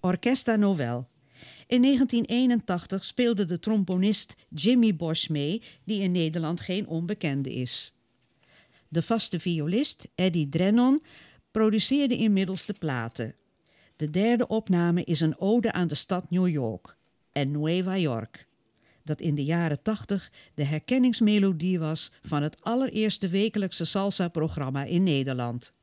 Orquesta Novell. In 1981 speelde de trombonist Jimmy Bosch mee, die in Nederland geen onbekende is. De vaste violist Eddie Drennon produceerde inmiddels de platen. De derde opname is een ode aan de stad New York en Nueva York, dat in de jaren 80 de herkenningsmelodie was van het allereerste wekelijkse salsa-programma in Nederland.